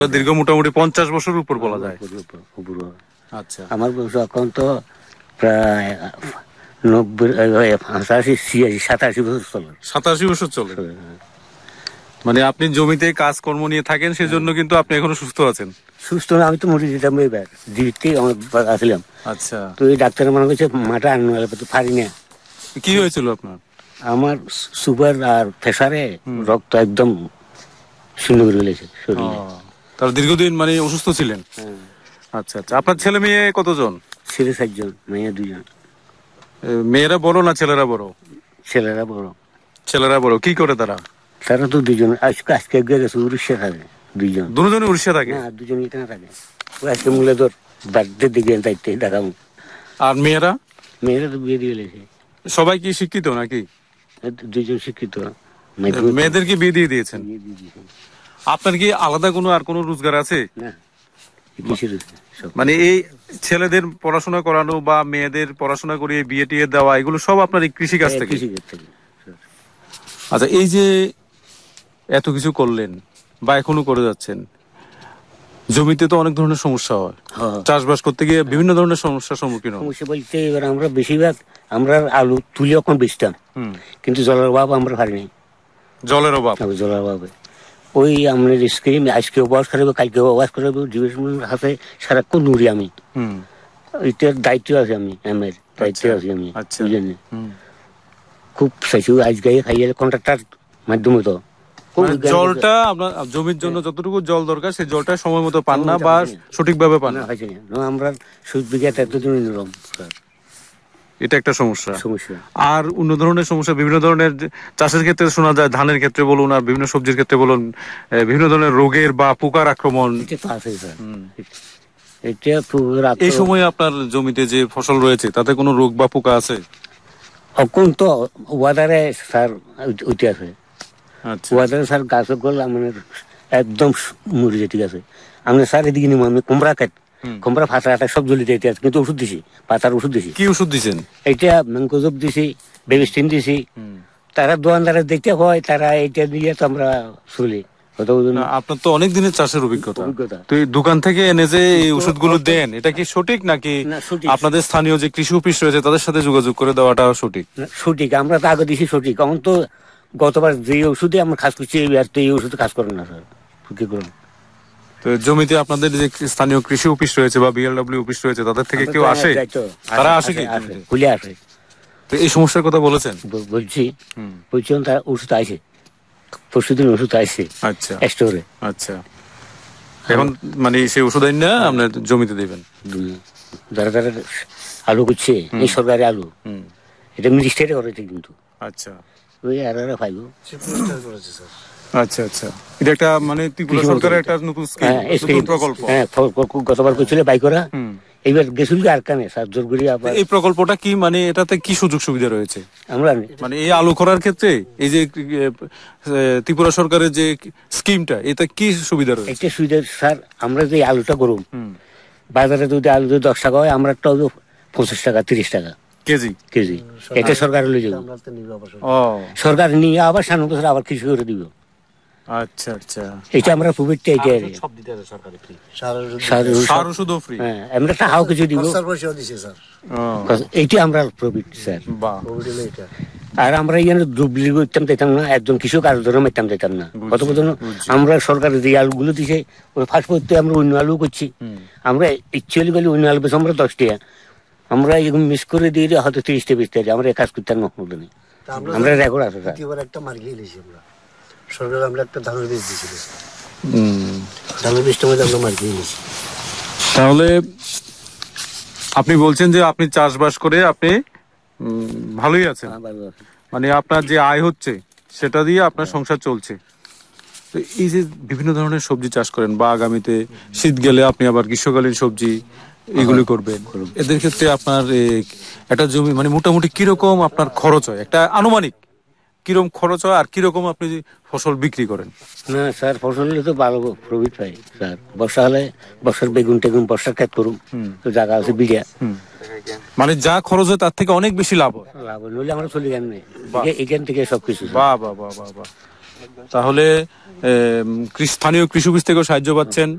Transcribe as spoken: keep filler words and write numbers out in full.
দীর্ঘ মোটামুটি পঞ্চাশ বছর উপর বলা যায়। আচ্ছা, আমার বয়স এখন তো প্রায় নব্বই পঁচাশি ছিয়াশি সাতাশি বছর চলে। সাতাশি বছর চলে। মানে আপনি জমিতে কাজকর্ম নিয়ে থাকেন, সেজন্য কিন্তু আপনি এখনো সুস্থ আছেন। সুস্থ না, আমি তো মরে যেতাম এবার দিতে আসলাম। আচ্ছা, তো এই ডাক্তারের মনে করছে মাটা আনতে পারি না। কি হয়েছিল আপনার? আমার সুগার আর প্রেসারে রক্ত একদম শূন্য করে ফেলেছে শরীরে। তার দীর্ঘদিন মানে অসুস্থ ছিলেন। আচ্ছা আচ্ছা, আপনার ছেলে মেয়ে কতজন? ছেলে চারজন, মেয়ে দুজন। মেয়েরা বড় না ছেলেরা বড়? ছেলেরা বড়। ছেলেরা বড়। কি করে তারা? তারা তো দুজন আজকে আজকে গেছে উড়িষ্যা থাকে। দুইজন দুজনে উড়িষ্যা থাকে? না, দুজন এখানে থাকে। আজকে মূলে তোর বার্থডে দিকে দায়িত্ব দেখাবো। আর মেয়েরা? মেয়েরা তো বিয়ে দিয়ে গেছে। সবাই কি শিক্ষিত নাকি? দুইজন শিক্ষিত। মেয়েদের কি বিয়ে দিয়ে দিয়েছেন? আপনার কি আলাদা কোনো আর কোনো রোজগার আছে? না, মানে এই ছেলেদের পড়াশোনা করানো বা মেয়েদের পড়াশোনা করিয়ে বিয়ে টিয়ে দেওয়া, এগুলো সব আপনার এই কৃষি কাজ থেকে? আচ্ছা, এই যে এত কিছু করলেন বা এখনো করে যাচ্ছেন, জমিতে তো অনেক ধরনের সমস্যা হয়। চাষবাস করতে গিয়ে বিভিন্ন ধরনের সমস্যার সম্মুখীন হয়। সমস্যা বলতে এবার আমরা বেশিরভাগ আমরা আলু তুলি এখন বেচতাম, কিন্তু জলের অভাব আমরা পারিনি। জলের অভাব? জলের অভাবে ওই আমাদের স্কিম আজকে অবাস করাবো, কালকে অবাস করাবো, জীবের হাতে সারাক্ষণ নুরি আমি। এটার দায়িত্ব আছে, আমি এমের দায়িত্ব আছি আমি। বুঝলেন, খুব চাইছি আজকে খাইয়ে কন্ট্রাক্টার মাধ্যমে তো জলটা আপনার জমির জন্য যতটুকু জল দরকার সেই জলটা সময় মতো পান না বা সঠিকভাবে পান না। আমরা সুদ বিঘাতে এতদিন নিলাম, এটা একটা সমস্যা। সমস্যা আর অন্য ধরনের সমস্যা বিভিন্ন ধরনের চাষের ক্ষেত্রে শোনা যায়, ধানের ক্ষেত্রে বলুন আর বিভিন্ন সবজির ক্ষেত্রে বলুন, বিভিন্ন ধরনের রোগের বা পোকার আক্রমণ। এই সময় আপনার জমিতে যে ফসল রয়েছে তাতে কোনো রোগ বা পোকা আছে? এখন তো ওয়াদারে স্যার উঠে আছে। ওয়াদারে স্যার গাছ করলে মানে একদম মরে যায়। ঠিক আছে, আমি স্যার এদিকে নিব, আমি কুমড়া কাট কুমড়া ফাটা ফাটা সব জ্বলি যেতে আছে, কিন্তু ওষুধ দিছি, পাতার ওষুধ দিছি। কি ওষুধ দিছেন? এইটা ম্যাঙ্কোজব দিছি, বেবিস্টিন দিছি। তারা দোকানদারে দেখতে হয়, তারা এইটা দিয়ে তো আমরা চলি। আপনার তো অনেক দিনের চাষের অভিজ্ঞতা, তো এই দোকান থেকে এনে যে এই ওষুধগুলো দেন, এটা কি সঠিক নাকি আপনাদের স্থানীয় যে কৃষি অফিস রয়েছে তাদের সাথে যোগাযোগ করে দেওয়াটা সঠিক? সঠিক, আমরা তো আগে দিছি সঠিক। এখন তো গতবার যে ওষুধে আমরা কাজ করছি এবার তো এই ওষুধে কাজ করে না স্যার, কি করুন। তো জমিতে আপনাদের যে স্থানীয় কৃষি অফিস রয়েছে বা বিএলডব্লিউ অফিস রয়েছে তাদের থেকে কেউ আসে? তারা আসে কি? খুলে আসে। তো এই সমস্যার কথা বলেছেন? বলছি বলছি তারা ওষুধ আসে, পরশুদিন ওষুধ আসছে। আচ্ছা স্টোরে। আচ্ছা, এখন মানে সেই ওষুধ আইন না আপনার জমিতে দিবেন? যারা যারা আলু করছে, এই সরকারি আলু, এটা মিনিস্টারে করেছে কিন্তু। আচ্ছা, ওই আর পাইব। আচ্ছা আচ্ছা, এটা একটা মানে ত্রিপুরা সরকারের একটা নতুন স্কিম প্রকল্প। হ্যাঁ, গতবার করছিল বাইকরা, এইবার গেছিল আর কানে স্যার জোর করি। এই প্রকল্পটা কি মানে এটাতে কি সুযোগ সুবিধা রয়েছে? আমরা মানে এই আলু করার ক্ষেত্রে এই যে ত্রিপুরা সরকারের যে স্কিমটা, এটা কি সুবিধা রয়েছে? একটা সুবিধা স্যার, আমরা যে আলুটা করুম বাজারে যদি আলু যদি দশ টাকা হয়, আমরা একটা পঁচিশ টাকা তিরিশ টাকা কেজি কেজি এটা সরকার হলে যাবো। সরকার নিয়ে আবার সামনে বছর আবার কৃষি করে দিব। আচ্ছা আচ্ছা, এটা আমরা প্রফিটটা এইটা সার ওষুধও ফ্রি। হ্যাঁ, আমরা টাকাও কিছু দিব, এইটা আমরা প্রফিট স্যার। আর আমরা এখানে ডুবলি করতাম দিতাম না, একজন কৃষক আর ধরে মারতাম দিতাম না। কত কত আমরা সরকার যে আলুগুলো দিছে ওই ফার্স্ট করতে আমরা অন্য আলু করছি। আমরা ইচ্ছুয়ালি গেলে অন্য আলু বেশি আমরা দশ টাকা, আমরা এরকম মিস করে দিয়ে হয়তো তিরিশটা বিশ টাকা আমরা কাজ করতাম না। আমরা রেকর্ড আছে একটা মার খেয়েছি আমরা। সরকার আমরা একটা ধানের বীজ দিয়েছিল, ধানের বীজটা মধ্যে আমরা মার খেয়ে গেছি। তাহলে আপনি বলছেন যে আপনি চাষবাস করে আপনি ভালোই আছেন, মানে আপনার যে আয় হচ্ছে সেটা দিয়ে আপনার সংসার চলছে। তো এই যে বিভিন্ন ধরনের সবজি চাষ করেন বা আগামীতে শীত গেলে আপনি আবার গ্রীষ্মকালীন সবজি এগুলি করবেন, এদের ক্ষেত্রে আপনার একটা জমি মানে মোটামুটি কিরকম আপনার খরচ হয়, একটা আনুমানিক কিরকম খরচ হয় আর কিরকম আপনি ফসল বিক্রি করেন? না স্যার, ফসল হলে তো ভালো প্রফিট পাই স্যার। বর্ষা হলে বর্ষার বেগুন টেগুন বর্ষার ক্ষেত করুন, তো জায়গা আছে বিঘা, মানে যা খরচ হয় তার থেকে অনেক বেশি লাভ হয়। লাভ নইলে আমরা চলে যান এখান থেকে সবকিছু। বাহ বাহ বাহ বাহ বাহ, তাহলে এম, কৃষ- স্থানীয় কৃষি অফিস থেকেও সাহায্য পাচ্ছেন।